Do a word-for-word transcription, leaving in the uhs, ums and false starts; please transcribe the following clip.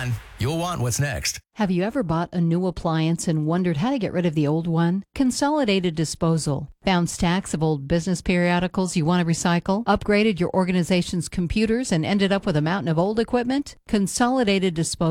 done, you'll want what's next. Have you ever bought a new appliance and wondered how to get rid of the old one? Consolidated Disposal. Found stacks of old business periodicals you want to recycle? Upgraded your organization's computers and ended up with a mountain of old equipment? Consolidated Disposal